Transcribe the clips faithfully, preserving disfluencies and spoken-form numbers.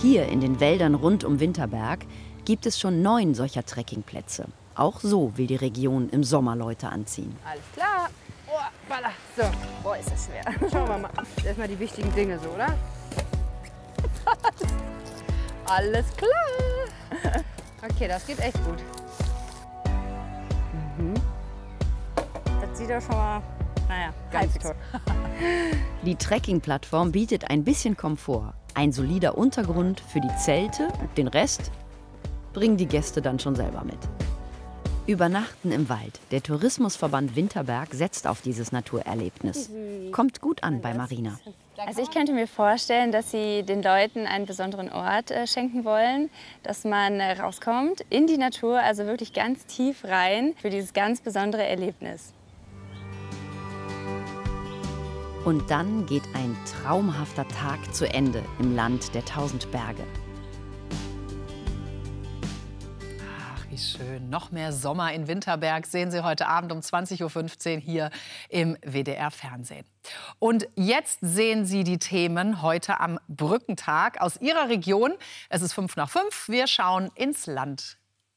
Hier in den Wäldern rund um Winterberg gibt es schon neun solcher Trekkingplätze. Auch so will die Region im Sommer Leute anziehen. Alles klar. Oh, balla. So, boah, ist das schwer. Schauen wir mal. Erstmal die wichtigen Dinge so, oder? Alles klar. Okay, das geht echt gut. Mhm. Das sieht doch schon mal, naja, ganz toll. Die Trekkingplattform bietet ein bisschen Komfort. Ein solider Untergrund für die Zelte und den Rest bringen die Gäste dann schon selber mit. Übernachten im Wald. Der Tourismusverband Winterberg setzt auf dieses Naturerlebnis. Kommt gut an bei Marina. Also ich könnte mir vorstellen, dass Sie den Leuten einen besonderen Ort äh, schenken wollen, dass man äh, rauskommt in die Natur, also wirklich ganz tief rein für dieses ganz besondere Erlebnis. Und dann geht ein traumhafter Tag zu Ende im Land der tausend Berge. Ach, wie schön. Noch mehr Sommer in Winterberg sehen Sie heute Abend um zwanzig Uhr fünfzehn hier im W D R-Fernsehen. Und jetzt sehen Sie die Themen heute am Brückentag aus Ihrer Region. Es ist fünf nach fünf. Wir schauen ins Land.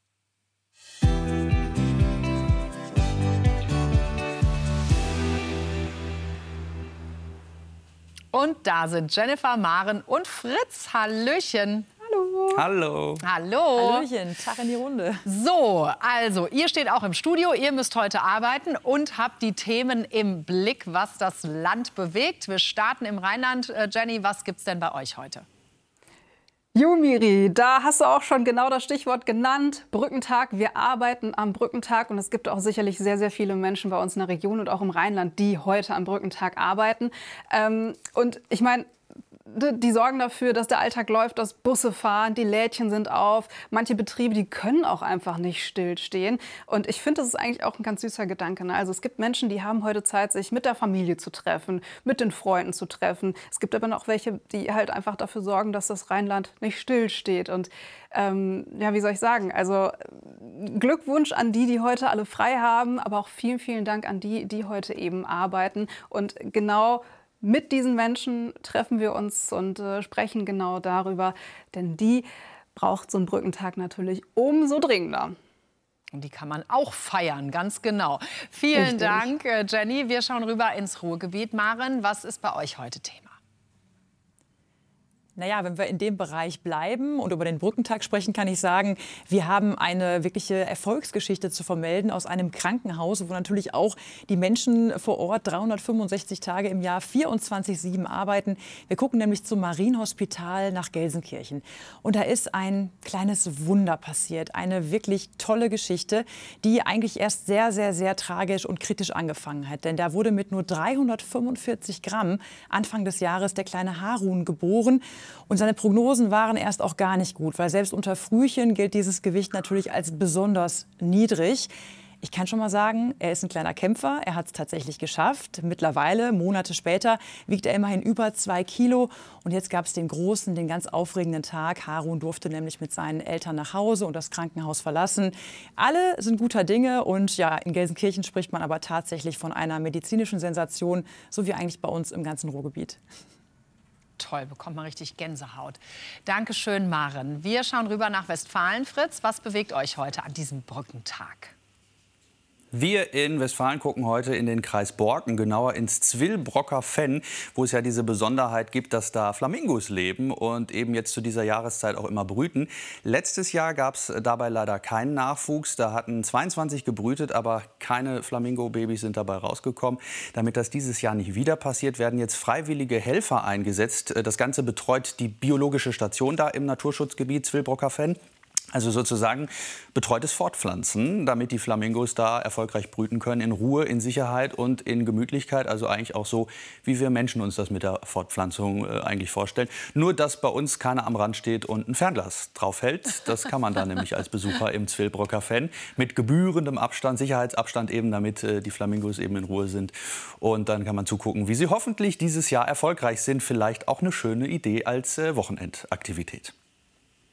Und da sind Jennifer, Maren und Fritz. Hallöchen. Hallo. Hallo. Hallo. Hallöchen, Tag in die Runde. So, also ihr steht auch im Studio, ihr müsst heute arbeiten und habt die Themen im Blick, was das Land bewegt. Wir starten im Rheinland. Äh, Jenny, was gibt's denn bei euch heute? Jo, Miri, da hast du auch schon genau das Stichwort genannt. Brückentag. Wir arbeiten am Brückentag und es gibt auch sicherlich sehr, sehr viele Menschen bei uns in der Region und auch im Rheinland, die heute am Brückentag arbeiten. Ähm, und ich meine, die sorgen dafür, dass der Alltag läuft, dass Busse fahren, die Lädchen sind auf. Manche Betriebe, die können auch einfach nicht stillstehen. Und ich finde, das ist eigentlich auch ein ganz süßer Gedanke. Ne? Also es gibt Menschen, die haben heute Zeit, sich mit der Familie zu treffen, mit den Freunden zu treffen. Es gibt aber noch welche, die halt einfach dafür sorgen, dass das Rheinland nicht stillsteht. Und ähm, ja, wie soll ich sagen? Also Glückwunsch an die, die heute alle frei haben, aber auch vielen, vielen Dank an die, die heute eben arbeiten. Und genau mit diesen Menschen treffen wir uns und äh, sprechen genau darüber, denn die braucht so ein Brückentag natürlich umso dringender. Und die kann man auch feiern, ganz genau. Vielen Richtig. Dank, äh, Jenny. Wir schauen rüber ins Ruhrgebiet. Maren, was ist bei euch heute Thema? Naja, wenn wir in dem Bereich bleiben und über den Brückentag sprechen, kann ich sagen, wir haben eine wirkliche Erfolgsgeschichte zu vermelden aus einem Krankenhaus, wo natürlich auch die Menschen vor Ort dreihundertfünfundsechzig Tage im Jahr vierundzwanzig sieben arbeiten. Wir gucken nämlich zum Marienhospital nach Gelsenkirchen. Und da ist ein kleines Wunder passiert, eine wirklich tolle Geschichte, die eigentlich erst sehr, sehr, sehr tragisch und kritisch angefangen hat. Denn da wurde mit nur dreihundertfünfundvierzig Gramm Anfang des Jahres der kleine Harun geboren. Und seine Prognosen waren erst auch gar nicht gut, weil selbst unter Frühchen gilt dieses Gewicht natürlich als besonders niedrig. Ich kann schon mal sagen, er ist ein kleiner Kämpfer. Er hat es tatsächlich geschafft. Mittlerweile, Monate später, wiegt er immerhin über zwei Kilo. Und jetzt gab es den großen, den ganz aufregenden Tag. Harun durfte nämlich mit seinen Eltern nach Hause und das Krankenhaus verlassen. Alle sind guter Dinge. Und ja, in Gelsenkirchen spricht man aber tatsächlich von einer medizinischen Sensation, so wie eigentlich bei uns im ganzen Ruhrgebiet. Toll, bekommt man richtig Gänsehaut. Dankeschön, Maren. Wir schauen rüber nach Westfalen. Fritz, was bewegt euch heute an diesem Brückentag? Wir in Westfalen gucken heute in den Kreis Borken, genauer ins Zwillbrocker Fenn, wo es ja diese Besonderheit gibt, dass da Flamingos leben und eben jetzt zu dieser Jahreszeit auch immer brüten. Letztes Jahr gab es dabei leider keinen Nachwuchs. Da hatten zweiundzwanzig gebrütet, aber keine Flamingo-Babys sind dabei rausgekommen. Damit das dieses Jahr nicht wieder passiert, werden jetzt freiwillige Helfer eingesetzt. Das Ganze betreut die biologische Station da im Naturschutzgebiet Zwillbrocker Fenn. Also sozusagen betreutes Fortpflanzen, damit die Flamingos da erfolgreich brüten können, in Ruhe, in Sicherheit und in Gemütlichkeit. Also eigentlich auch so, wie wir Menschen uns das mit der Fortpflanzung äh, eigentlich vorstellen. Nur, dass bei uns keiner am Rand steht und ein Fernglas draufhält. Das kann man da nämlich als Besucher im Zwillbrocker Fenn mit gebührendem Abstand, Sicherheitsabstand eben, damit äh, die Flamingos eben in Ruhe sind. Und dann kann man zugucken, wie sie hoffentlich dieses Jahr erfolgreich sind. Vielleicht auch eine schöne Idee als äh, Wochenendaktivität.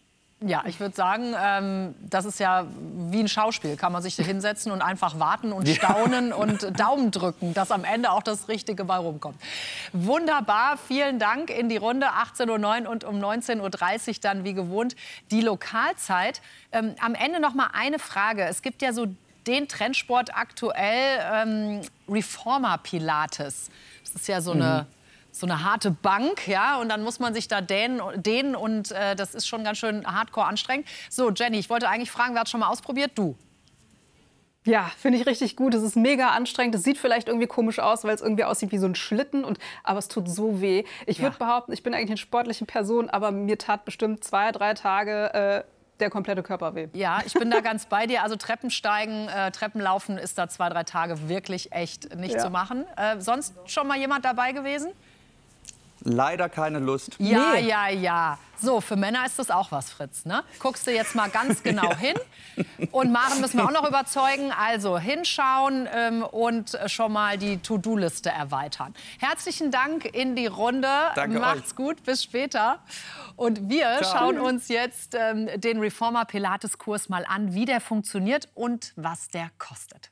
Ja, ich würde sagen, ähm, das ist ja wie ein Schauspiel. Kann man sich da hinsetzen und einfach warten und staunen und Daumen drücken, dass am Ende auch das Richtige bei rumkommt. Wunderbar, vielen Dank in die Runde. achtzehn Uhr neun und um neunzehn Uhr dreißig dann wie gewohnt die Lokalzeit. Ähm, am Ende noch mal eine Frage. Es gibt ja so den Trendsport aktuell, ähm, Reformer Pilates. Das ist ja so eine... Mhm. So eine harte Bank, ja, und dann muss man sich da dehnen, dehnen und äh, das ist schon ganz schön hardcore anstrengend. So, Jenny, ich wollte eigentlich fragen, wer hat schon mal ausprobiert? Du? Ja, finde ich richtig gut. Es ist mega anstrengend. Es sieht vielleicht irgendwie komisch aus, weil es irgendwie aussieht wie so ein Schlitten, und, aber es tut so weh. Ich ja. würde behaupten, ich bin eigentlich eine sportliche Person, aber mir tat bestimmt zwei, drei Tage äh, der komplette Körper weh. Ja, ich bin da ganz bei dir. Also Treppensteigen, äh, Treppenlaufen ist da zwei, drei Tage wirklich echt nicht ja. zu machen. Äh, sonst schon mal jemand dabei gewesen? Leider keine Lust. Ja, nee. ja, ja. So, für Männer ist das auch was, Fritz. Ne? Guckst du jetzt mal ganz genau ja. hin. Und Maren müssen wir auch noch überzeugen. Also hinschauen ähm, und schon mal die To-Do-Liste erweitern. Herzlichen Dank in die Runde. Danke Macht's euch. gut, bis später. Und wir Ciao. schauen uns jetzt ähm, den Reformer Pilates-Kurs mal an, wie der funktioniert und was der kostet.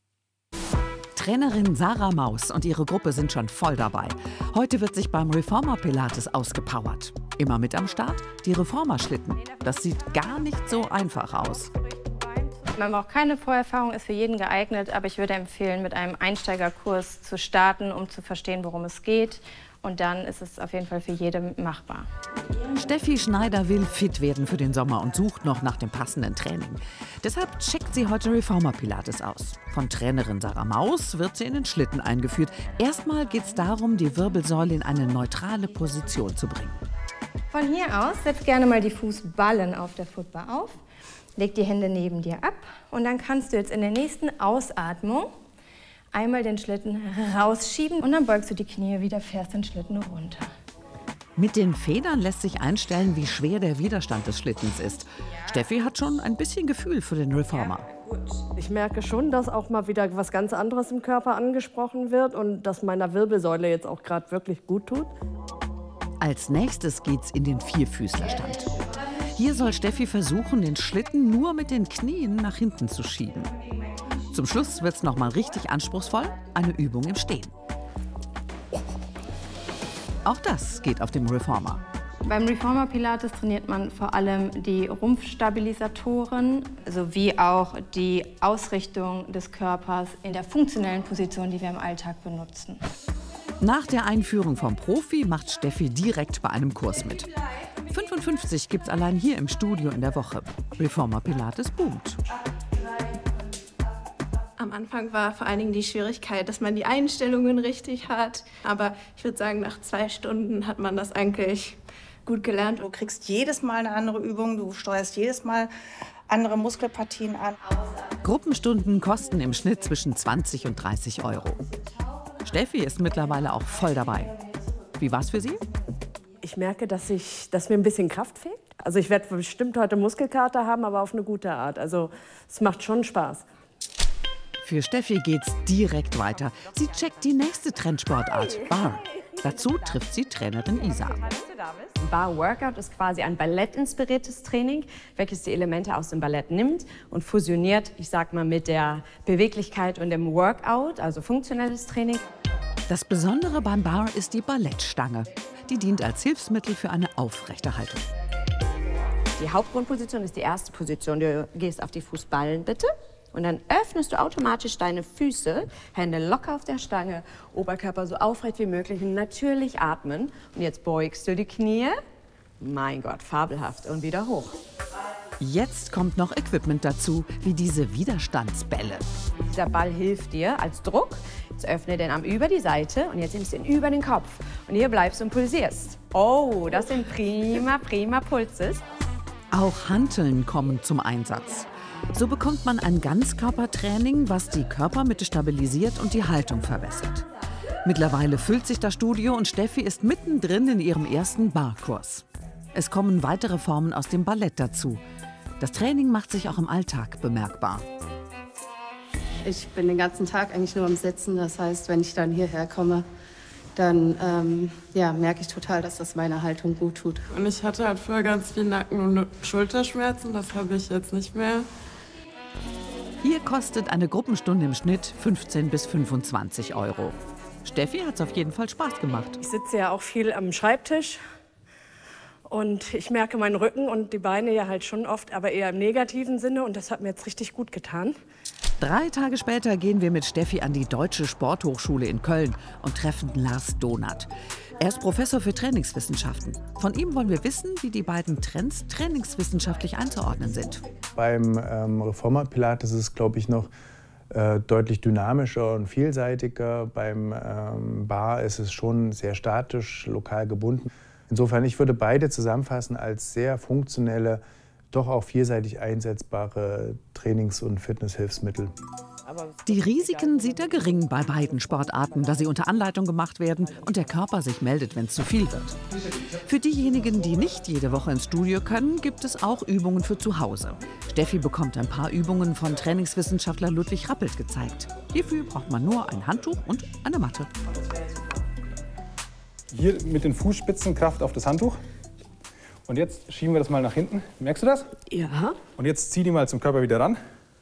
Trainerin Sarah Maus und ihre Gruppe sind schon voll dabei. Heute wird sich beim Reformer Pilates ausgepowert. Immer mit am Start die Reformer-Schlitten. Das sieht gar nicht so einfach aus. Man braucht keine Vorerfahrung, ist für jeden geeignet, aber ich würde empfehlen, mit einem Einsteigerkurs zu starten, um zu verstehen, worum es geht. Und dann ist es auf jeden Fall für jeden machbar. Steffi Schneider will fit werden für den Sommer und sucht noch nach dem passenden Training. Deshalb checkt sie heute Reformer Pilates aus. Von Trainerin Sarah Maus wird sie in den Schlitten eingeführt. Erstmal geht es darum, die Wirbelsäule in eine neutrale Position zu bringen. Von hier aus setz gerne mal die Fußballen auf der Footbar auf. Leg die Hände neben dir ab und dann kannst du jetzt in der nächsten Ausatmung einmal den Schlitten rausschieben und dann beugst du die Knie wieder, fährst den Schlitten runter. Mit den Federn lässt sich einstellen, wie schwer der Widerstand des Schlittens ist. Steffi hat schon ein bisschen Gefühl für den Reformer. Ich merke schon, dass auch mal wieder was ganz anderes im Körper angesprochen wird und dass meiner Wirbelsäule jetzt auch gerade wirklich gut tut. Als nächstes geht's in den Vierfüßlerstand. Hier soll Steffi versuchen, den Schlitten nur mit den Knien nach hinten zu schieben. Zum Schluss wird es noch mal richtig anspruchsvoll, eine Übung im Stehen. Auch das geht auf dem Reformer. Beim Reformer Pilates trainiert man vor allem die Rumpfstabilisatoren sowie auch die Ausrichtung des Körpers in der funktionellen Position, die wir im Alltag benutzen. Nach der Einführung vom Profi macht Steffi direkt bei einem Kurs mit. fünfundfünfzig gibt es allein hier im Studio in der Woche. Reformer Pilates boomt. Am Anfang war vor allen Dingen die Schwierigkeit, dass man die Einstellungen richtig hat. Aber ich würde sagen, nach zwei Stunden hat man das eigentlich gut gelernt. Du kriegst jedes Mal eine andere Übung, du steuerst jedes Mal andere Muskelpartien an. Gruppenstunden kosten im Schnitt zwischen zwanzig und dreißig Euro. Steffi ist mittlerweile auch voll dabei. Wie war's für Sie? Ich merke, dass, ich, dass mir ein bisschen Kraft fehlt. Also ich werde bestimmt heute Muskelkater haben, aber auf eine gute Art. Also es macht schon Spaß. Für Steffi geht's direkt weiter. Sie checkt die nächste Trendsportart, Bar. Dazu trifft sie Trainerin Isa. Bar Workout ist quasi ein ballettinspiriertes Training, welches die Elemente aus dem Ballett nimmt und fusioniert, ich sag mal, mit der Beweglichkeit und dem Workout, also funktionelles Training. Das Besondere beim Bar ist die Ballettstange. Die dient als Hilfsmittel für eine aufrechte Haltung. Die Hauptgrundposition ist die erste Position. Du gehst auf die Fußballen, bitte. Und dann öffnest du automatisch deine Füße, Hände locker auf der Stange, Oberkörper so aufrecht wie möglich und natürlich atmen. Und jetzt beugst du die Knie. Mein Gott, fabelhaft. Und wieder hoch. Jetzt kommt noch Equipment dazu, wie diese Widerstandsbälle. Dieser Ball hilft dir als Druck. Jetzt öffne den Arm über die Seite und jetzt nimmst du ihn über den Kopf. Und hier bleibst du und pulsierst. Oh, das sind prima, prima Pulses. Auch Hanteln kommen zum Einsatz. So bekommt man ein Ganzkörpertraining, was die Körpermitte stabilisiert und die Haltung verbessert. Mittlerweile füllt sich das Studio und Steffi ist mittendrin in ihrem ersten Barkurs. Es kommen weitere Formen aus dem Ballett dazu. Das Training macht sich auch im Alltag bemerkbar. Ich bin den ganzen Tag eigentlich nur am Sitzen. Das heißt, wenn ich dann hierher komme, dann ähm, ja, merke ich total, dass das meiner Haltung gut tut. Und ich hatte halt früher ganz viel Nacken- und Schulterschmerzen, das habe ich jetzt nicht mehr. Hier kostet eine Gruppenstunde im Schnitt fünfzehn bis fünfundzwanzig Euro. Steffi hat es auf jeden Fall Spaß gemacht. Ich sitze ja auch viel am Schreibtisch und ich merke meinen Rücken und die Beine ja halt schon oft, aber eher im negativen Sinne und das hat mir jetzt richtig gut getan. Drei Tage später gehen wir mit Steffi an die Deutsche Sporthochschule in Köln und treffen Lars Donath. Er ist Professor für Trainingswissenschaften. Von ihm wollen wir wissen, wie die beiden Trends trainingswissenschaftlich einzuordnen sind. Beim ähm, Reformer Pilates ist es, glaube ich, noch äh, deutlich dynamischer und vielseitiger. Beim ähm, Bar ist es schon sehr statisch, lokal gebunden. Insofern, ich würde beide zusammenfassen als sehr funktionelle, doch auch vielseitig einsetzbare Trainings- und Fitnesshilfsmittel. Die Risiken sieht er gering bei beiden Sportarten, da sie unter Anleitung gemacht werden und der Körper sich meldet, wenn es zu viel wird. Für diejenigen, die nicht jede Woche ins Studio können, gibt es auch Übungen für zu Hause. Steffi bekommt ein paar Übungen von Trainingswissenschaftler Ludwig Rappelt gezeigt. Hierfür braucht man nur ein Handtuch und eine Matte. Hier mit den Fußspitzen Kraft auf das Handtuch. Und jetzt schieben wir das mal nach hinten. Merkst du das? Ja. Und jetzt zieh die mal zum Körper wieder ran.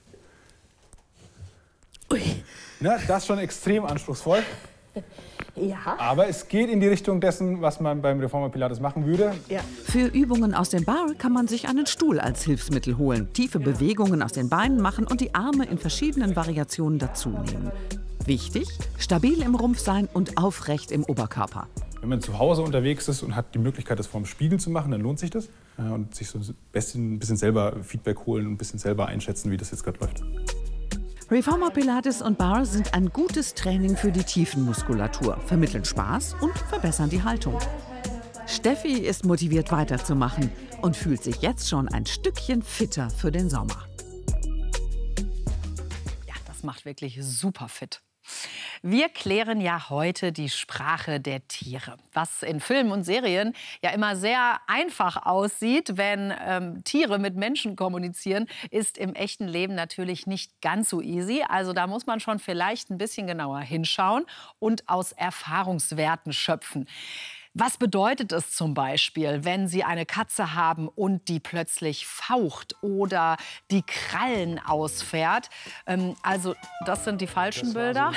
Ui. Na, das ist schon extrem anspruchsvoll. Ja. Aber es geht in die Richtung dessen, was man beim Reformer Pilates machen würde. Ja. Für Übungen aus dem Bar kann man sich einen Stuhl als Hilfsmittel holen, tiefe Bewegungen aus den Beinen machen und die Arme in verschiedenen Variationen dazu nehmen. Wichtig, stabil im Rumpf sein und aufrecht im Oberkörper. Wenn man zu Hause unterwegs ist und hat die Möglichkeit, das vor dem Spiegel zu machen, dann lohnt sich das. Und sich so ein bisschen, ein bisschen selber Feedback holen und ein bisschen selber einschätzen, wie das jetzt gerade läuft. Reformer Pilates und Bar sind ein gutes Training für die Tiefenmuskulatur, vermitteln Spaß und verbessern die Haltung. Steffi ist motiviert weiterzumachen und fühlt sich jetzt schon ein Stückchen fitter für den Sommer. Ja, das macht wirklich super fit. Wir klären ja heute die Sprache der Tiere. Was in Filmen und Serien ja immer sehr einfach aussieht, wenn ähm, Tiere mit Menschen kommunizieren, ist im echten Leben natürlich nicht ganz so easy. Also da muss man schon vielleicht ein bisschen genauer hinschauen und aus Erfahrungswerten schöpfen. Was bedeutet es zum Beispiel, wenn Sie eine Katze haben und die plötzlich faucht oder die Krallen ausfährt? Ähm, also das sind die falschen Bilder.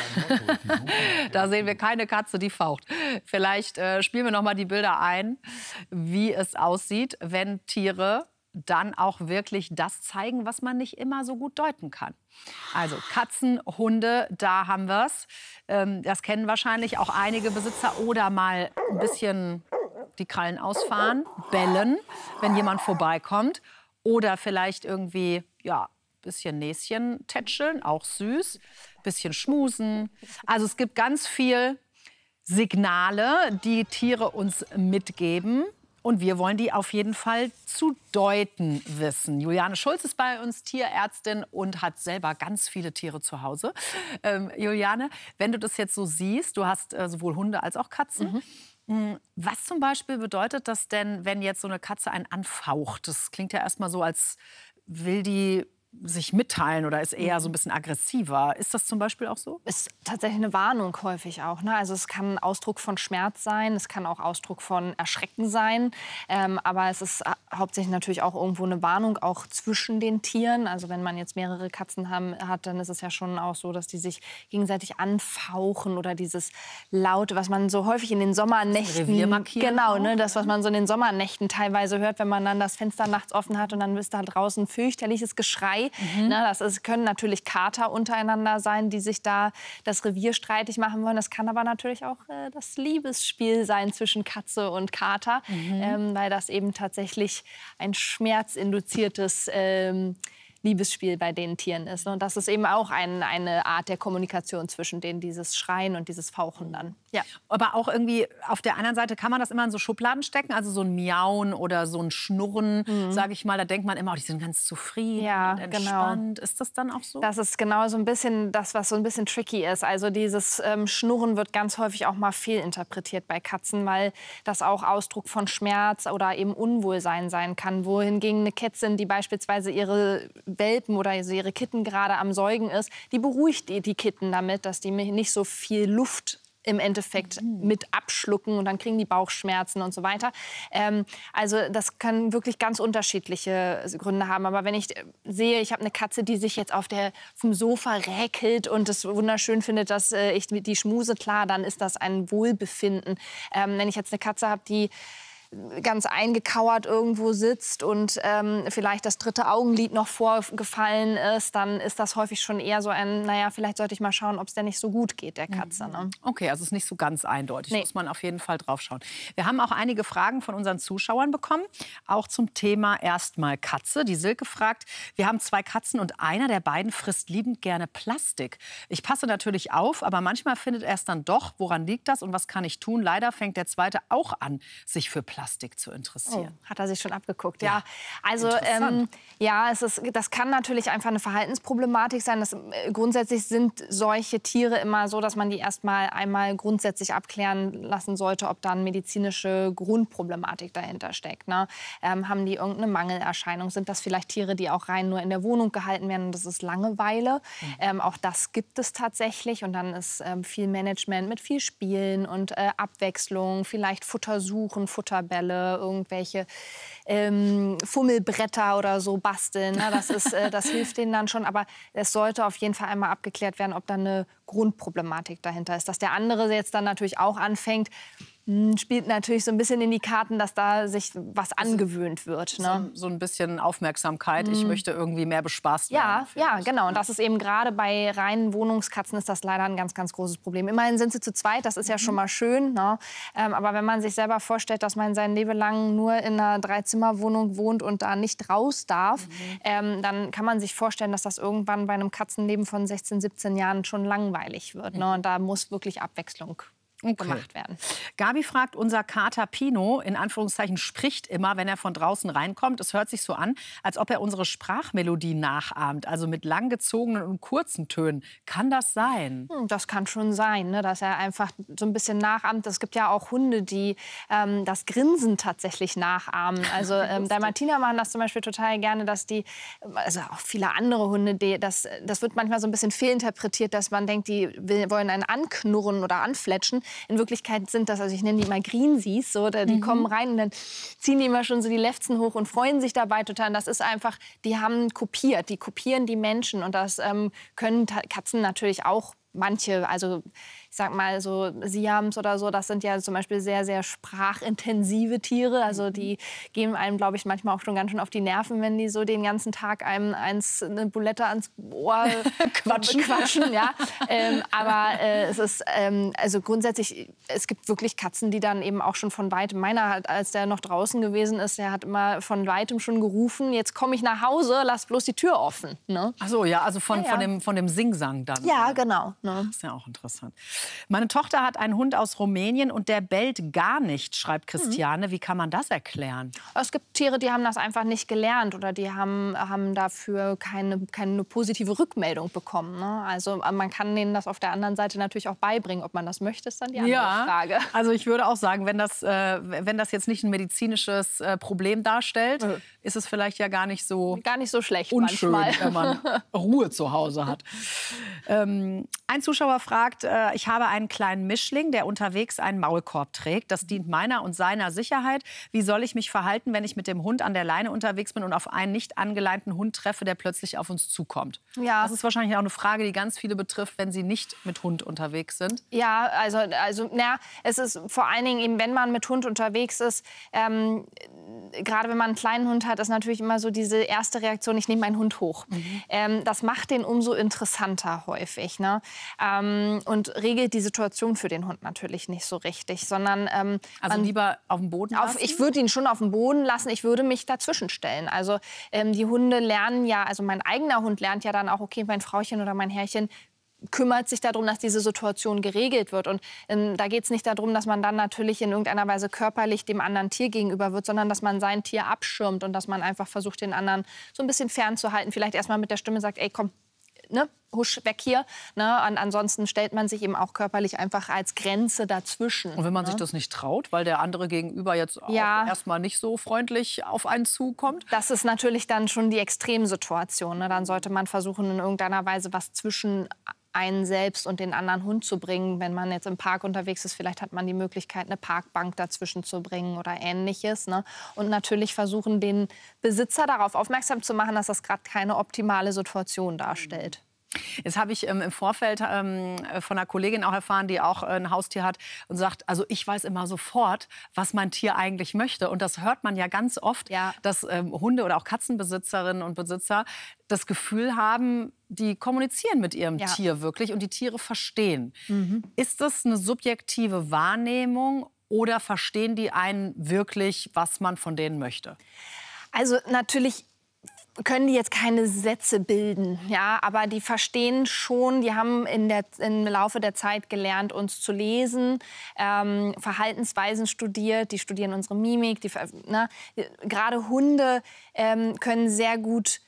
Da sehen wir keine Katze, die faucht. Vielleicht äh, spielen wir noch mal die Bilder ein, wie es aussieht, wenn Tiere dann auch wirklich das zeigen, was man nicht immer so gut deuten kann. Also Katzen, Hunde, da haben wir es. Ähm, das kennen wahrscheinlich auch einige Besitzer. Oder mal ein bisschen die Krallen ausfahren, bellen, wenn jemand vorbeikommt. Oder vielleicht irgendwie, ja, ein bisschen Näschen tätscheln, auch süß. Ein bisschen schmusen. Also es gibt ganz viel Signale, die Tiere uns mitgeben. Und wir wollen die auf jeden Fall zu deuten wissen. Juliane Schulz ist bei uns Tierärztin und hat selber ganz viele Tiere zu Hause. Ähm, Juliane, wenn du das jetzt so siehst, du hast äh, sowohl Hunde als auch Katzen. Mhm. Was zum Beispiel bedeutet das denn, wenn jetzt so eine Katze einen anfaucht? Das klingt ja erstmal so, als will die sich mitteilen oder ist eher so ein bisschen aggressiver. Ist das zum Beispiel auch so? Ist tatsächlich eine Warnung häufig auch. Ne? Also es kann Ausdruck von Schmerz sein, es kann auch Ausdruck von Erschrecken sein. Ähm, aber es ist hauptsächlich natürlich auch irgendwo eine Warnung, auch zwischen den Tieren. Also wenn man jetzt mehrere Katzen haben, hat, dann ist es ja schon auch so, dass die sich gegenseitig anfauchen oder dieses Laute, was man so häufig in den Sommernächten... Revier markieren. Genau, ne? Das, was man so in den Sommernächten teilweise hört, wenn man dann das Fenster nachts offen hat und dann ist da draußen fürchterliches Geschrei. Mhm. Ne, das ist, können natürlich Kater untereinander sein, die sich da das Revier streitig machen wollen. Das kann aber natürlich auch äh, das Liebesspiel sein zwischen Katze und Kater, mhm. ähm, weil das eben tatsächlich ein schmerzinduziertes ähm, Liebesspiel bei den Tieren ist. Und das ist eben auch ein, eine Art der Kommunikation zwischen denen, dieses Schreien und dieses Fauchen dann. Ja, aber auch irgendwie auf der anderen Seite kann man das immer in so Schubladen stecken, also so ein Miauen oder so ein Schnurren, mhm. sage ich mal, da denkt man immer, oh, die sind ganz zufrieden ja, und entspannt. Genau. Ist das dann auch so? Das ist genau so ein bisschen das, was so ein bisschen tricky ist. Also dieses ähm, Schnurren wird ganz häufig auch mal fehlinterpretiert bei Katzen, weil das auch Ausdruck von Schmerz oder eben Unwohlsein sein kann. Wohingegen eine Kätzin, die beispielsweise ihre Welpen oder ihre Kitten gerade am Säugen ist, die beruhigt die, die Kitten damit, dass die nicht so viel Luft im Endeffekt mhm. mit abschlucken und dann kriegen die Bauchschmerzen und so weiter. Ähm, also das können wirklich ganz unterschiedliche Gründe haben. Aber wenn ich sehe, ich habe eine Katze, die sich jetzt auf, der, auf dem Sofa räkelt und es wunderschön findet, dass äh, ich die schmuse, klar, dann ist das ein Wohlbefinden. Ähm, wenn ich jetzt eine Katze habe, die ganz eingekauert irgendwo sitzt und ähm, vielleicht das dritte Augenlid noch vorgefallen ist, dann ist das häufig schon eher so ein, naja, vielleicht sollte ich mal schauen, ob es der nicht so gut geht, der Katze. Ne? Okay, also es ist nicht so ganz eindeutig, nee. muss man auf jeden Fall drauf schauen. Wir haben auch einige Fragen von unseren Zuschauern bekommen, auch zum Thema erstmal Katze. Die Silke fragt, wir haben zwei Katzen und einer der beiden frisst liebend gerne Plastik. Ich passe natürlich auf, aber manchmal findet er es dann doch. Woran liegt das und was kann ich tun? Leider fängt der zweite auch an, sich für Plastik Plastik zu interessieren. Oh, hat er sich schon abgeguckt, ja. ja. Also ähm, ja, es ist, das kann natürlich einfach eine Verhaltensproblematik sein. Das, äh, grundsätzlich sind solche Tiere immer so, dass man die erst mal einmal grundsätzlich abklären lassen sollte, ob da eine medizinische Grundproblematik dahinter steckt. Ne? Ähm, haben die irgendeine Mangelerscheinung? Sind das vielleicht Tiere, die auch rein nur in der Wohnung gehalten werden und das ist Langeweile? Mhm. Ähm, auch das gibt es tatsächlich und dann ist ähm, viel Management mit viel Spielen und äh, Abwechslung, vielleicht Futter suchen, Futterbälle, irgendwelche ähm, Fummelbretter oder so basteln. Ne? Das, ist, äh, das hilft denen dann schon. Aber es sollte auf jeden Fall einmal abgeklärt werden, ob da eine Grundproblematik dahinter ist. Dass der andere jetzt dann natürlich auch anfängt, spielt natürlich so ein bisschen in die Karten, dass da sich was angewöhnt wird. Ne? So, so ein bisschen Aufmerksamkeit. Ich Mm. möchte irgendwie mehr bespaßt ja, werden. Ja, genau. Und das ist eben gerade bei reinen Wohnungskatzen ist das leider ein ganz, ganz großes Problem. Immerhin sind sie zu zweit, das ist ja schon mal schön. Ne? Ähm, aber wenn man sich selber vorstellt, dass man sein Leben lang nur in einer Dreizimmerwohnung wohnt und da nicht raus darf, mhm. ähm, dann kann man sich vorstellen, dass das irgendwann bei einem Katzenleben von sechzehn, siebzehn Jahren schon langweilig wird. Ne? Und da muss wirklich Abwechslung Okay. gemacht werden. Gabi fragt, unser Kater Pino, in Anführungszeichen, spricht immer, wenn er von draußen reinkommt. Es hört sich so an, als ob er unsere Sprachmelodie nachahmt, also mit langgezogenen und kurzen Tönen. Kann das sein? Das kann schon sein, ne, dass er einfach so ein bisschen nachahmt. Es gibt ja auch Hunde, die ähm, das Grinsen tatsächlich nachahmen. Also ähm, Dalmatiner machen das zum Beispiel total gerne, dass die, also auch viele andere Hunde, die, das, das wird manchmal so ein bisschen fehlinterpretiert, dass man denkt, die will, wollen einen anknurren oder anfletschen. In Wirklichkeit sind das, also ich nenne die mal Greensies, so, die mhm. kommen rein und dann ziehen die immer schon so die Lefzen hoch und freuen sich dabei total. Und das ist einfach, die haben kopiert, die kopieren die Menschen und das ähm, können Katzen natürlich auch manche, also ich sag mal so Siams oder so, das sind ja zum Beispiel sehr, sehr sprachintensive Tiere. Also die gehen einem, glaube ich, manchmal auch schon ganz schön auf die Nerven, wenn die so den ganzen Tag einem eins, eine Bulette ans Ohr quatschen. quatschen ja. ähm, aber äh, es ist, ähm, also grundsätzlich, es gibt wirklich Katzen, die dann eben auch schon von weitem, meiner hat, als der noch draußen gewesen ist, der hat immer von weitem schon gerufen, jetzt komme ich nach Hause, lass bloß die Tür offen. Ne? Ach so, ja, also von, ja, ja. von, dem, von dem Singsang dann. Ja, genau. Ne? Das ist ja auch interessant. Meine Tochter hat einen Hund aus Rumänien und der bellt gar nicht, schreibt Christiane. Mhm. Wie kann man das erklären? Es gibt Tiere, die haben das einfach nicht gelernt oder die haben, haben dafür keine, keine positive Rückmeldung bekommen. Ne? Also man kann denen das auf der anderen Seite natürlich auch beibringen. Ob man das möchte, ist dann die andere ja, Frage. Also ich würde auch sagen, wenn das, äh, wenn das jetzt nicht ein medizinisches äh, Problem darstellt, mhm. ist es vielleicht ja gar nicht so, gar nicht so schlecht unschön, manchmal. wenn man Ruhe zu Hause hat. ähm, ein Zuschauer fragt, äh, ich habe einen kleinen Mischling, der unterwegs einen Maulkorb trägt. Das dient meiner und seiner Sicherheit. Wie soll ich mich verhalten, wenn ich mit dem Hund an der Leine unterwegs bin und auf einen nicht angeleinten Hund treffe, der plötzlich auf uns zukommt? Ja. Das ist wahrscheinlich auch eine Frage, die ganz viele betrifft, wenn sie nicht mit Hund unterwegs sind. Ja, also, also na, es ist vor allen Dingen eben, wenn man mit Hund unterwegs ist, ähm, gerade wenn man einen kleinen Hund hat, ist natürlich immer so diese erste Reaktion, ich nehme meinen Hund hoch. Mhm. Ähm, das macht den umso interessanter häufig. Ne? Ähm, und regelt die Situation für den Hund natürlich nicht so richtig, sondern ähm, also man, lieber auf dem Boden lassen? Auf, ich würde ihn schon auf dem Boden lassen, ich würde mich dazwischen stellen. Also ähm, die Hunde lernen ja, also mein eigener Hund lernt ja dann auch, okay, mein Frauchen oder mein Herrchen kümmert sich darum, dass diese Situation geregelt wird. Und ähm, da geht es nicht darum, dass man dann natürlich in irgendeiner Weise körperlich dem anderen Tier gegenüber wird, sondern dass man sein Tier abschirmt und dass man einfach versucht, den anderen so ein bisschen fernzuhalten. Vielleicht erst mal mit der Stimme sagt, ey, komm, ne, husch weg hier. Ne? Und ansonsten stellt man sich eben auch körperlich einfach als Grenze dazwischen. Und wenn man ne? sich das nicht traut, weil der andere gegenüber jetzt ja. auch erstmal nicht so freundlich auf einen zukommt? Das ist natürlich dann schon die Extremsituation. Ne? Dann sollte man versuchen, in irgendeiner Weise was zwischen einen selbst und den anderen Hund zu bringen. Wenn man jetzt im Park unterwegs ist, vielleicht hat man die Möglichkeit, eine Parkbank dazwischen zu bringen oder Ähnliches. Ne? Und natürlich versuchen, den Besitzer darauf aufmerksam zu machen, dass das gerade keine optimale Situation darstellt. Jetzt habe ich ähm, im Vorfeld ähm, von einer Kollegin auch erfahren, die auch äh, ein Haustier hat und sagt, also ich weiß immer sofort, was mein Tier eigentlich möchte. Und das hört man ja ganz oft, ja. dass ähm, Hunde- oder auch Katzenbesitzerinnen und Besitzer das Gefühl haben, die kommunizieren mit ihrem ja. Tier wirklich und die Tiere verstehen. Mhm. Ist das eine subjektive Wahrnehmung oder verstehen die einen wirklich, was man von denen möchte? Also natürlich können die jetzt keine Sätze bilden, ja, aber die verstehen schon, die haben in der, im Laufe der Zeit gelernt, uns zu lesen, ähm, Verhaltensweisen studiert, die studieren unsere Mimik, die, ne, gerade Hunde ähm, können sehr gut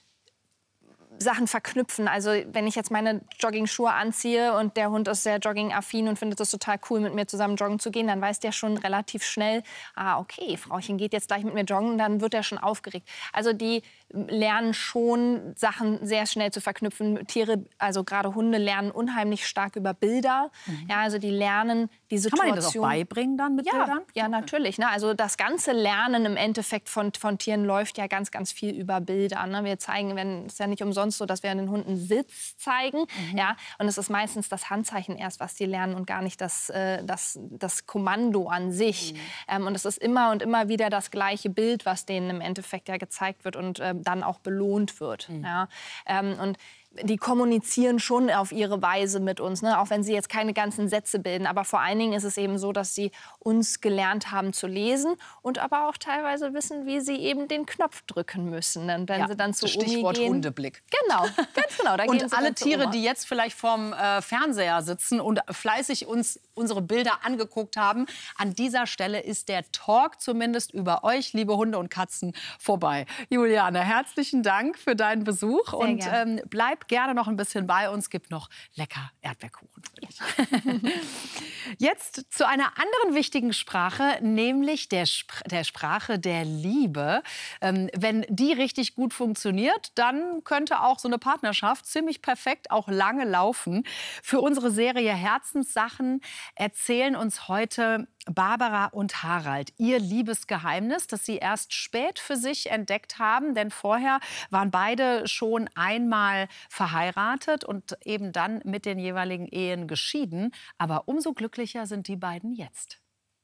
Sachen verknüpfen. Also wenn ich jetzt meine Jogging-Schuhe anziehe und der Hund ist sehr jogging-affin und findet es total cool, mit mir zusammen joggen zu gehen, dann weiß der schon relativ schnell, ah, okay, Frauchen geht jetzt gleich mit mir joggen, dann wird er schon aufgeregt. Also die lernen schon, Sachen sehr schnell zu verknüpfen. Tiere, also gerade Hunde, lernen unheimlich stark über Bilder. Mhm. Ja, also die lernen die Situation. Kann man ihnen das auch beibringen dann mit ja, Bildern? Ja, natürlich. Ne? Also das ganze Lernen im Endeffekt von, von Tieren läuft ja ganz, ganz viel über Bilder. Ne? Wir zeigen, wenn es ja nicht umsonst so, dass wir den Hunden Sitz zeigen. Mhm. Ja? Und es ist meistens das Handzeichen erst, was die lernen und gar nicht das, äh, das, das Kommando an sich. Mhm. Ähm, und es ist immer und immer wieder das gleiche Bild, was denen im Endeffekt ja gezeigt wird und äh, dann auch belohnt wird. Mhm. Ja? Ähm, und die kommunizieren schon auf ihre Weise mit uns, ne? Auch wenn sie jetzt keine ganzen Sätze bilden. Aber vor allen Dingen ist es eben so, dass sie uns gelernt haben zu lesen und aber auch teilweise wissen, wie sie eben den Knopf drücken müssen. Und wenn ja, sie dann zu Stichwort Omi gehen, Hundeblick. Genau, ganz genau. Da und gehen sie alle dann zu Tiere, Oma. die jetzt vielleicht vorm äh, Fernseher sitzen und fleißig uns unsere Bilder angeguckt haben, an dieser Stelle ist der Talk zumindest über euch, liebe Hunde und Katzen, vorbei. Juliane, herzlichen Dank für deinen Besuch. Sehr und gern. ähm, bleib gerne noch ein bisschen bei uns. Gibt noch lecker Erdbeerkuchen für dich. Jetzt zu einer anderen wichtigen Sprache, nämlich der, Spr der Sprache der Liebe. Ähm, wenn die richtig gut funktioniert, dann könnte auch so eine Partnerschaft ziemlich perfekt auch lange laufen. Für unsere Serie Herzenssachen erzählen uns heute Barbara und Harald ihr Liebesgeheimnis, das sie erst spät für sich entdeckt haben. Denn vorher waren beide schon einmal verheiratet und eben dann mit den jeweiligen Ehen geschieden. Aber umso glücklicher sind die beiden jetzt.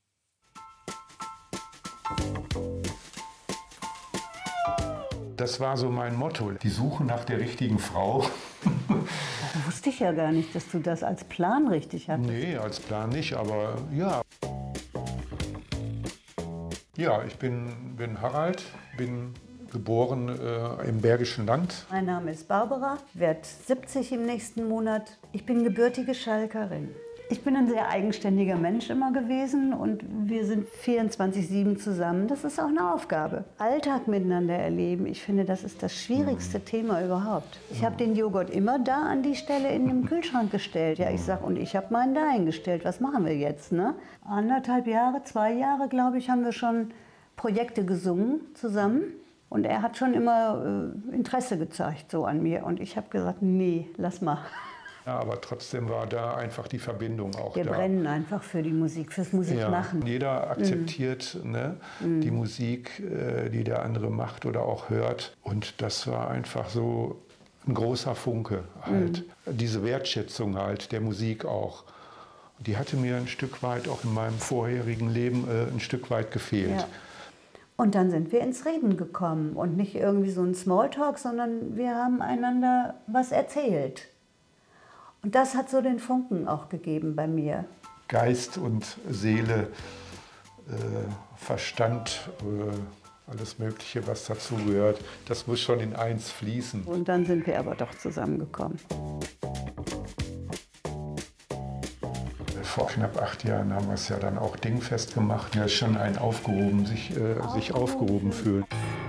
Das war so mein Motto, die Suche nach der richtigen Frau. Das wusste ich ja gar nicht, dass du das als Plan richtig hattest. Nee, als Plan nicht, aber ja. Ja, ich bin, bin Harald, bin geboren äh, im Bergischen Land. Mein Name ist Barbara, werde siebzig im nächsten Monat. Ich bin gebürtige Schalkerin. Ich bin ein sehr eigenständiger Mensch immer gewesen und wir sind vierundzwanzig sieben zusammen. Das ist auch eine Aufgabe. Alltag miteinander erleben, ich finde, das ist das schwierigste mhm. Thema überhaupt. Ich habe den Joghurt immer da an die Stelle in den Kühlschrank gestellt. Ja, ich sag, und ich habe meinen da eingestellt. Was machen wir jetzt? Ne? Anderthalb Jahre, zwei Jahre, glaube ich, haben wir schon Projekte gesungen zusammen. Und er hat schon immer äh, Interesse gezeigt so an mir. Und ich habe gesagt, nee, lass mal. Ja, aber trotzdem war da einfach die Verbindung auch Wir da. Wir brennen einfach für die Musik, fürs Musikmachen. Ja, jeder akzeptiert mm. ne, mm. die Musik, äh, die der andere macht oder auch hört. Und das war einfach so ein großer Funke halt. Mm. Diese Wertschätzung halt der Musik auch. Die hatte mir ein Stück weit auch in meinem vorherigen Leben äh, ein Stück weit gefehlt. Ja. Und dann sind wir ins Reden gekommen und nicht irgendwie so ein Smalltalk, sondern wir haben einander was erzählt. Und das hat so den Funken auch gegeben bei mir. Geist und Seele, äh, Verstand, äh, alles Mögliche, was dazu gehört, das muss schon in eins fließen. Und dann sind wir aber doch zusammengekommen. Vor knapp acht Jahren haben wir es ja dann auch dingfest gemacht. Ja, ist schon ein aufgehoben, sich, äh, sich aufgehoben fühlt.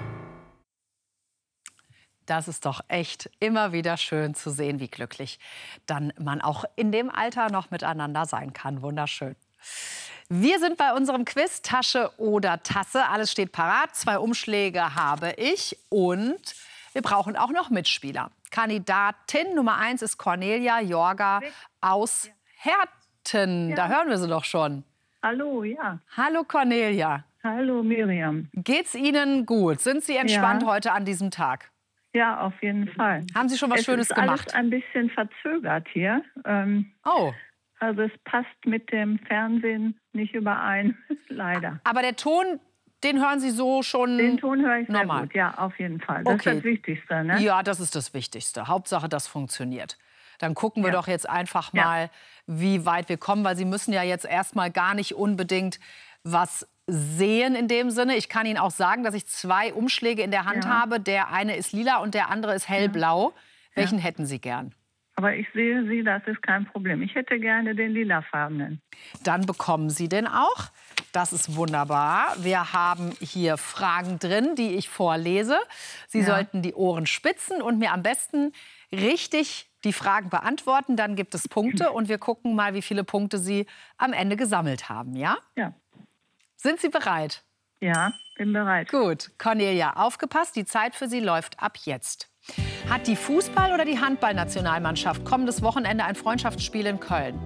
Das ist doch echt immer wieder schön zu sehen, wie glücklich dann man auch in dem Alter noch miteinander sein kann. Wunderschön. Wir sind bei unserem Quiz Tasche oder Tasse. Alles steht parat. Zwei Umschläge habe ich und wir brauchen auch noch Mitspieler. Kandidatin Nummer eins ist Cornelia Jorga aus Herten. Ja. Da hören wir sie doch schon. Hallo, ja. Hallo Cornelia. Hallo Miriam. Geht's Ihnen gut? Sind Sie entspannt Ja. heute an diesem Tag? Ja, auf jeden Fall. Haben Sie schon was es Schönes ist gemacht? Alles ein bisschen verzögert hier. Ähm, oh. Also es passt mit dem Fernsehen nicht überein, leider. Aber der Ton, den hören Sie so schon Den Ton höre ich sehr normal. gut, ja, auf jeden Fall. Das Okay. ist das Wichtigste, ne? Ja, das ist das Wichtigste. Hauptsache, das funktioniert. Dann gucken wir Ja. doch jetzt einfach Ja. mal, wie weit wir kommen, weil Sie müssen ja jetzt erstmal gar nicht unbedingt was sehen in dem Sinne. Ich kann Ihnen auch sagen, dass ich zwei Umschläge in der Hand Ja. habe. Der eine ist lila und der andere ist hellblau. Welchen hätten Sie gern? Aber ich sehe Sie, das ist kein Problem. Ich hätte gerne den lilafarbenen. Dann bekommen Sie den auch. Das ist wunderbar. Wir haben hier Fragen drin, die ich vorlese. Sie Ja. sollten die Ohren spitzen und mir am besten richtig die Fragen beantworten. Dann gibt es Punkte und wir gucken mal, wie viele Punkte Sie am Ende gesammelt haben. Ja? Ja. Sind Sie bereit? Ja, bin bereit. Gut. Cornelia, aufgepasst, die Zeit für Sie läuft ab jetzt. Hat die Fußball- oder die Handballnationalmannschaft kommendes Wochenende ein Freundschaftsspiel in Köln?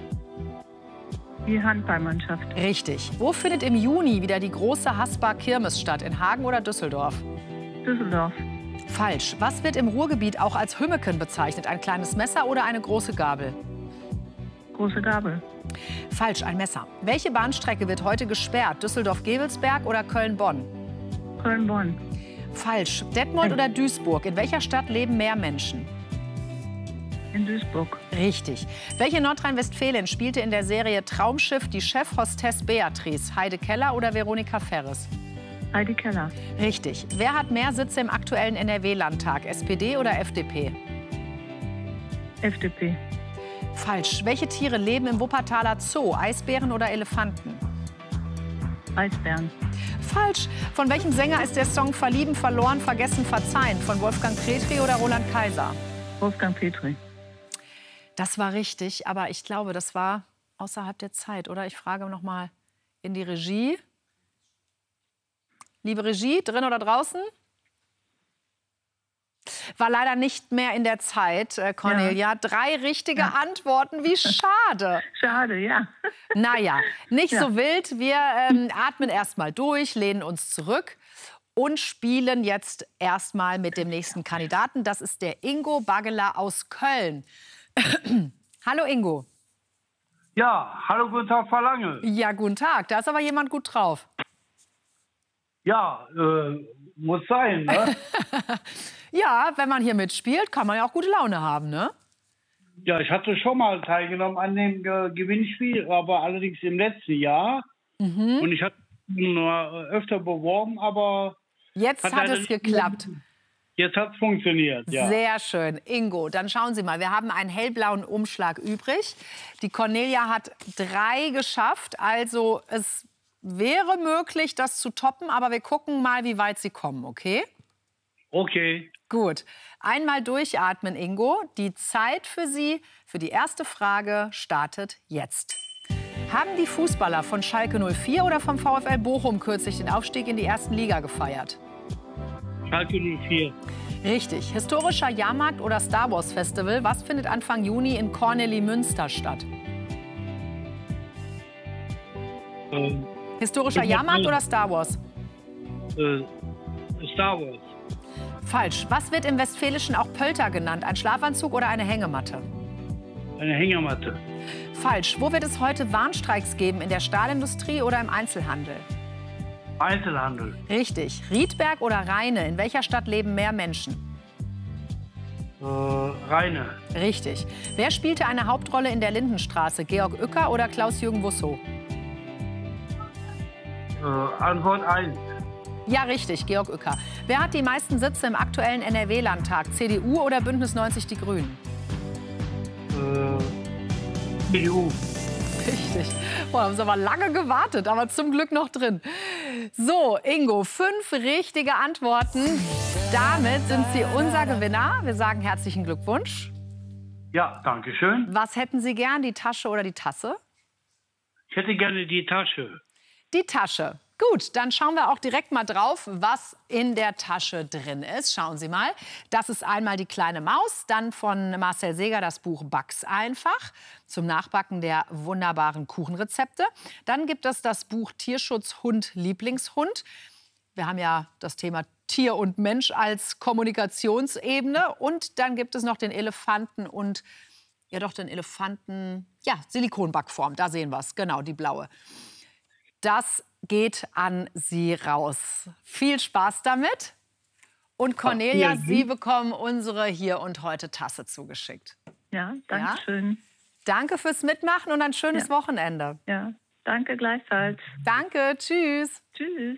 Die Handballmannschaft. Richtig. Wo findet im Juni wieder die große Haspa-Kirmes statt? In Hagen oder Düsseldorf? Düsseldorf. Falsch. Was wird im Ruhrgebiet auch als Hümmeken bezeichnet? Ein kleines Messer oder eine große Gabel? Große Gabel. Falsch, ein Messer. Welche Bahnstrecke wird heute gesperrt? Düsseldorf-Gevelsberg oder Köln-Bonn? Köln-Bonn. Falsch. Detmold oder Duisburg? In welcher Stadt leben mehr Menschen? In Duisburg. Richtig. Welche Nordrhein-Westfälin spielte in der Serie Traumschiff die Chefhostess Beatrice? Heide Keller oder Veronika Ferres? Heidi Keller. Richtig. Wer hat mehr Sitze im aktuellen N R W-Landtag? S P D oder F D P? F D P. Falsch. Welche Tiere leben im Wuppertaler Zoo? Eisbären oder Elefanten? Eisbären. Falsch. Von welchem Sänger ist der Song Verlieben, Verloren, Vergessen, Verzeihen? Von Wolfgang Petri oder Roland Kaiser? Wolfgang Petri. Das war richtig, aber ich glaube, das war außerhalb der Zeit, oder? Ich frage noch mal in die Regie. Liebe Regie, drin oder draußen? War leider nicht mehr in der Zeit, äh, Cornelia. Ja. Drei richtige Ja. Antworten, wie schade. Schade, ja. Naja, nicht Ja. so wild. Wir ähm, atmen erst mal durch, lehnen uns zurück und spielen jetzt erstmal mit dem nächsten Kandidaten. Das ist der Ingo Baggeler aus Köln. Hallo Ingo. Ja, hallo, guten Tag, Frau Lange. Ja, guten Tag. Da ist aber jemand gut drauf. Ja, äh, muss sein, ne? Ja, wenn man hier mitspielt, kann man ja auch gute Laune haben, ne? Ja, ich hatte schon mal teilgenommen an dem äh, Gewinnspiel, aber allerdings im letzten Jahr. Mhm. Und ich hatte nur öfter beworben, aber... Jetzt hat leider es nicht- geklappt. Jetzt hat es funktioniert, ja. Sehr schön. Ingo, dann schauen Sie mal, wir haben einen hellblauen Umschlag übrig. Die Cornelia hat drei geschafft, also es wäre möglich, das zu toppen, aber wir gucken mal, wie weit Sie kommen, okay? Okay. Gut. Einmal durchatmen, Ingo. Die Zeit für Sie, für die erste Frage, startet jetzt. Haben die Fußballer von Schalke null vier oder vom VfL Bochum kürzlich den Aufstieg in die ersten Liga gefeiert? Schalke null vier. Richtig. Historischer Jahrmarkt oder Star Wars Festival, was findet Anfang Juni in Kornelimünster statt? Ähm, Historischer Jahrmarkt oder Star Wars? äh, Star Wars. Falsch. Was wird im Westfälischen auch Pölter genannt? Ein Schlafanzug oder eine Hängematte? Eine Hängematte. Falsch. Wo wird es heute Warnstreiks geben? In der Stahlindustrie oder im Einzelhandel? Einzelhandel. Richtig. Riedberg oder Rheine? In welcher Stadt leben mehr Menschen? Äh, Rheine. Richtig. Wer spielte eine Hauptrolle in der Lindenstraße? Georg Uecker oder Klaus-Jürgen Wusso? Äh, Antwort eins. Ja, richtig, Georg Uecker. Wer hat die meisten Sitze im aktuellen N R W-Landtag? C D U oder Bündnis neunzig Die Grünen? Äh, C D U. Richtig. Boah, haben Sie aber lange gewartet, aber zum Glück noch drin. So, Ingo, fünf richtige Antworten. Damit sind Sie unser Gewinner. Wir sagen herzlichen Glückwunsch. Ja, danke schön. Was hätten Sie gern, die Tasche oder die Tasse? Ich hätte gerne die Tasche. Die Tasche. Gut, dann schauen wir auch direkt mal drauf, was in der Tasche drin ist. Schauen Sie mal. Das ist einmal die kleine Maus, dann von Marcel Seeger das Buch Back's einfach zum Nachbacken der wunderbaren Kuchenrezepte. Dann gibt es das Buch Tierschutz Hund Lieblingshund. Wir haben ja das Thema Tier und Mensch als Kommunikationsebene. Und dann gibt es noch den Elefanten und, ja doch, den Elefanten, ja, Silikonbackform. Da sehen wir es, genau, die blaue. Das geht an Sie raus. Viel Spaß damit. Und Cornelia, Ach, Sie bekommen unsere Hier und Heute Tasse zugeschickt. Ja, danke schön. Ja? Danke fürs Mitmachen und ein schönes Ja. Wochenende. Ja, danke gleichfalls. Danke, tschüss. Tschüss.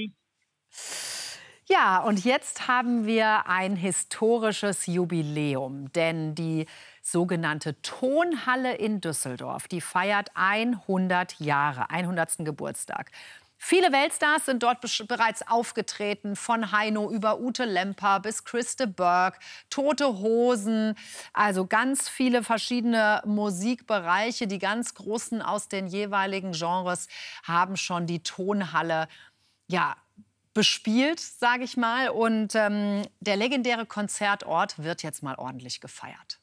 Ja, und jetzt haben wir ein historisches Jubiläum, denn die sogenannte Tonhalle in Düsseldorf, die feiert hundert Jahre, hundertsten Geburtstag. Viele Weltstars sind dort bereits aufgetreten, von Heino über Ute Lemper bis Christe Berg, Tote Hosen, also ganz viele verschiedene Musikbereiche. Die ganz Großen aus den jeweiligen Genres haben schon die Tonhalle, ja, bespielt, sage ich mal. Und ähm, der legendäre Konzertort wird jetzt mal ordentlich gefeiert.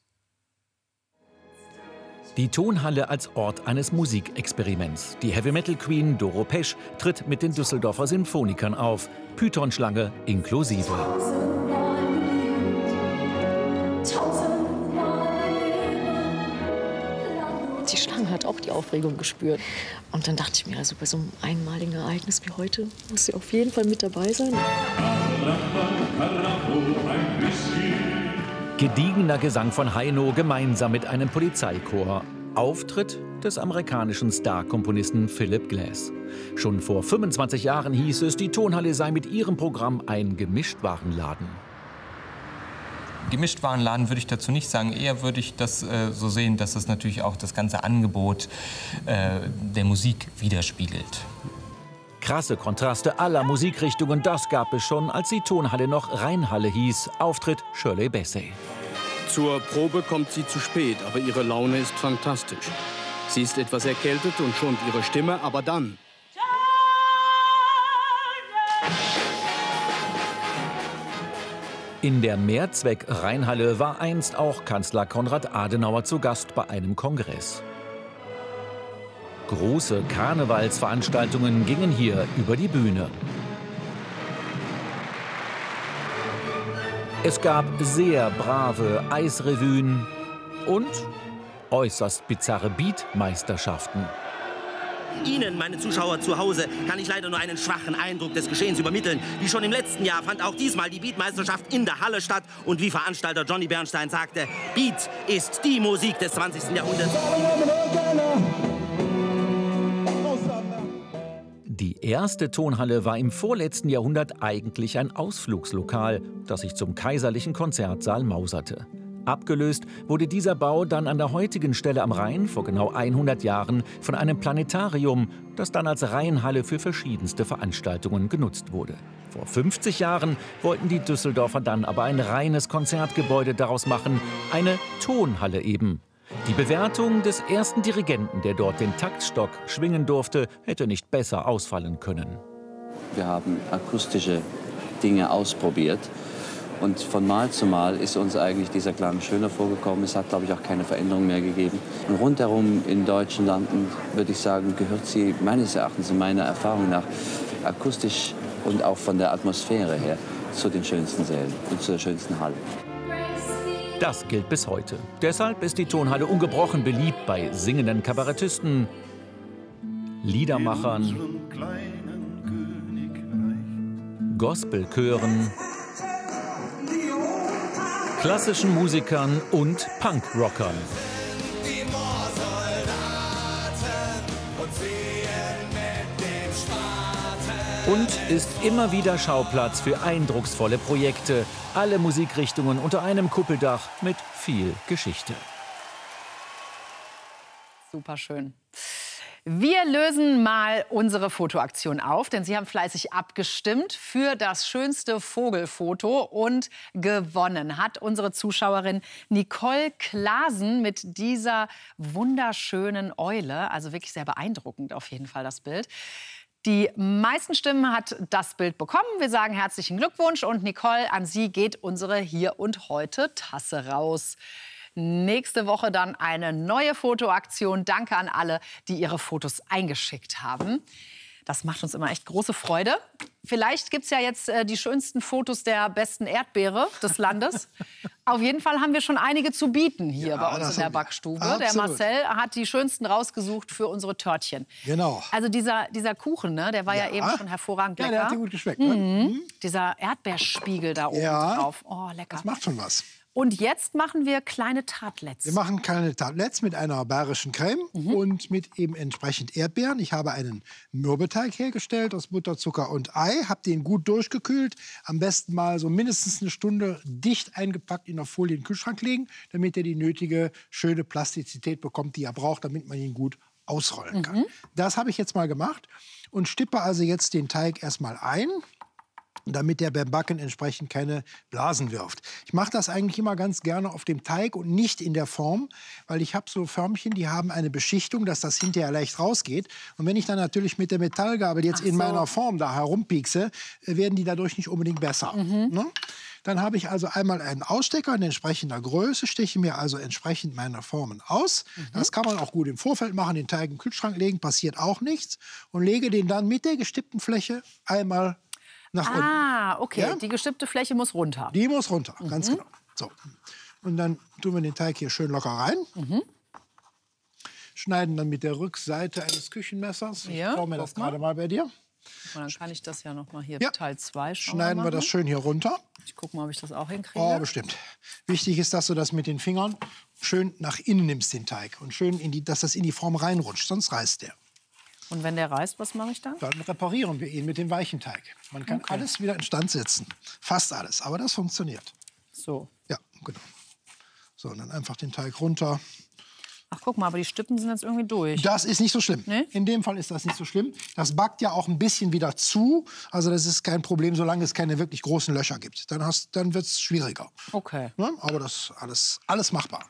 Die Tonhalle als Ort eines Musikexperiments. Die Heavy-Metal-Queen Doro Pesch tritt mit den Düsseldorfer Sinfonikern auf. Python-Schlange inklusive. Die Schlange hat auch die Aufregung gespürt. Und dann dachte ich mir, also bei so einem einmaligen Ereignis wie heute muss sie auf jeden Fall mit dabei sein. Gediegener Gesang von Heino gemeinsam mit einem Polizeichor. Auftritt des amerikanischen Star-Komponisten Philip Glass. Schon vor fünfundzwanzig Jahren hieß es, die Tonhalle sei mit ihrem Programm ein Gemischtwarenladen. Gemischtwarenladen würde ich dazu nicht sagen. Eher würde ich das äh, so sehen, dass es natürlich auch das ganze Angebot äh, der Musik widerspiegelt. Krasse Kontraste aller Musikrichtungen, das gab es schon, als die Tonhalle noch Rheinhalle hieß. Auftritt Shirley Bassey. Zur Probe kommt sie zu spät, aber ihre Laune ist fantastisch. Sie ist etwas erkältet und schont ihre Stimme, aber dann... In der Mehrzweck-Rheinhalle war einst auch Kanzler Konrad Adenauer zu Gast bei einem Kongress. Große Karnevalsveranstaltungen gingen hier über die Bühne. Es gab sehr brave Eisrevuen und äußerst bizarre Beatmeisterschaften. Ihnen, meine Zuschauer zu Hause, kann ich leider nur einen schwachen Eindruck des Geschehens übermitteln. Wie schon im letzten Jahr fand auch diesmal die Beatmeisterschaft in der Halle statt. Und wie Veranstalter Johnny Bernstein sagte, Beat ist die Musik des zwanzigsten Jahrhunderts. Die erste Tonhalle war im vorletzten Jahrhundert eigentlich ein Ausflugslokal, das sich zum kaiserlichen Konzertsaal mauserte. Abgelöst wurde dieser Bau dann an der heutigen Stelle am Rhein vor genau hundert Jahren von einem Planetarium, das dann als Rheinhalle für verschiedenste Veranstaltungen genutzt wurde. Vor fünfzig Jahren wollten die Düsseldorfer dann aber ein reines Konzertgebäude daraus machen, eine Tonhalle eben. Die Bewertung des ersten Dirigenten, der dort den Taktstock schwingen durfte, hätte nicht besser ausfallen können. Wir haben akustische Dinge ausprobiert. Und von Mal zu Mal ist uns eigentlich dieser Klang schöner vorgekommen. Es hat, glaube ich, auch keine Veränderung mehr gegeben. Und rundherum in deutschen Landen, würde ich sagen, gehört sie meines Erachtens und meiner Erfahrung nach akustisch und auch von der Atmosphäre her zu den schönsten Sälen und zu der schönsten Halle. Das gilt bis heute. Deshalb ist die Tonhalle ungebrochen beliebt bei singenden Kabarettisten, Liedermachern, Gospelchören, klassischen Musikern und Punkrockern. Und ist immer wieder Schauplatz für eindrucksvolle Projekte. Alle Musikrichtungen unter einem Kuppeldach mit viel Geschichte. Super schön. Wir lösen mal unsere Fotoaktion auf, denn Sie haben fleißig abgestimmt für das schönste Vogelfoto und gewonnen hat unsere Zuschauerin Nicole Klasen mit dieser wunderschönen Eule. Also wirklich sehr beeindruckend auf jeden Fall das Bild. Die meisten Stimmen hat das Bild bekommen. Wir sagen herzlichen Glückwunsch und Nicole, an Sie geht unsere Hier und Heute Tasse raus. Nächste Woche dann eine neue Fotoaktion. Danke an alle, die ihre Fotos eingeschickt haben. Das macht uns immer echt große Freude. Vielleicht gibt es ja jetzt äh, die schönsten Fotos der besten Erdbeere des Landes. Auf jeden Fall haben wir schon einige zu bieten hier ja, bei uns in der Backstube. Absolut. Der Marcel hat die schönsten rausgesucht für unsere Törtchen. Genau. Also dieser, dieser Kuchen, ne, der war ja, ja eben schon hervorragend lecker. Ja, der hat dir gut geschmeckt. Mhm. Ne? Mhm. Dieser Erdbeerspiegel da oben ja, drauf. Oh, lecker. Das macht schon was. Und jetzt machen wir kleine Tartlets. Wir machen kleine Tartlets mit einer bayerischen Creme mhm. und mit eben entsprechend Erdbeeren. Ich habe einen Mürbeteig hergestellt aus Butter, Zucker und Ei. Habe den gut durchgekühlt. Am besten mal so mindestens eine Stunde dicht eingepackt in der Folie in den Kühlschrank legen, damit er die nötige schöne Plastizität bekommt, die er braucht, damit man ihn gut ausrollen kann. Mhm. Das habe ich jetzt mal gemacht und stippe also jetzt den Teig erstmal ein, damit der beim Backen entsprechend keine Blasen wirft. Ich mache das eigentlich immer ganz gerne auf dem Teig und nicht in der Form, weil ich habe so Förmchen, die haben eine Beschichtung, dass das hinterher leicht rausgeht. Und wenn ich dann natürlich mit der Metallgabel jetzt so. in meiner Form da herumpiekse, werden die dadurch nicht unbedingt besser. Mhm. Ne? Dann habe ich also einmal einen Ausstecker in entsprechender Größe, steche mir also entsprechend meine Formen aus. Mhm. Das kann man auch gut im Vorfeld machen, den Teig im Kühlschrank legen, passiert auch nichts. Und lege den dann mit der gestippten Fläche einmal nach unten. Ah, okay. Ja? Die gestippte Fläche muss runter. Die muss runter, mhm. ganz genau. So. Und dann tun wir den Teig hier schön locker rein. Mhm. Schneiden dann mit der Rückseite eines Küchenmessers. Ja, ich brauche mir das gerade mal bei dir. Und dann kann ich das ja noch mal hier ja. Teil zwei schneiden wir das schön hier runter. Ich gucke mal, ob ich das auch hinkriege. Oh, bestimmt. Wichtig ist, dass du das mit den Fingern schön nach innen nimmst, den Teig. Und schön, in die, dass das in die Form reinrutscht, sonst reißt der. Und wenn der reißt, was mache ich dann? Dann reparieren wir ihn mit dem weichen Teig. Man kann okay. alles wieder instand setzen. Fast alles, aber das funktioniert. So. Ja, genau. So, und dann einfach den Teig runter. Ach, guck mal, aber die Stippen sind jetzt irgendwie durch. Das ist nicht so schlimm. Nee? In dem Fall ist das nicht so schlimm. Das backt ja auch ein bisschen wieder zu. Also das ist kein Problem, solange es keine wirklich großen Löcher gibt. Dann, hast, dann wird es schwieriger. Okay. Ja, aber das ist alles, alles machbar.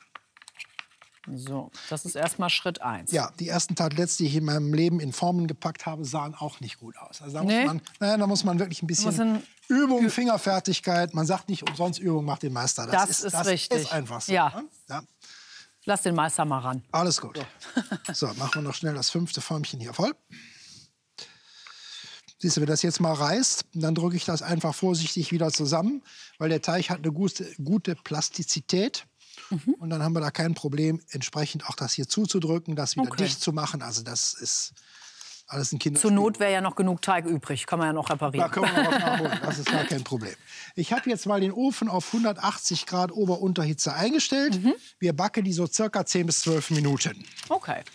So, das ist erstmal Schritt eins. Ja, die ersten Tartlets, die ich in meinem Leben in Formen gepackt habe, sahen auch nicht gut aus. Also da, nee. muss man, naja, da muss man wirklich ein bisschen ein Übung, Fingerfertigkeit. Man sagt nicht umsonst, Übung macht den Meister. Das, das ist, ist das richtig. ist einfach so. Ja. Ne? Ja. Lass den Meister mal ran. Alles gut. So, machen wir noch schnell das fünfte Förmchen hier voll. Siehst du, wenn das jetzt mal reißt, dann drücke ich das einfach vorsichtig wieder zusammen, weil der Teig hat eine gute, gute Plastizität. Mhm. Und dann haben wir da kein Problem, entsprechend auch das hier zuzudrücken, das wieder okay. dicht zu machen. Also das ist alles ein Kinderspiel. Zur Not wäre ja noch genug Teig übrig, kann man ja noch reparieren. Da können wir noch was nachholen, das ist gar kein Problem. Ich habe jetzt mal den Ofen auf hundertachtzig Grad Ober-Unterhitze eingestellt. Mhm. Wir backen die so circa zehn bis zwölf Minuten. Okay.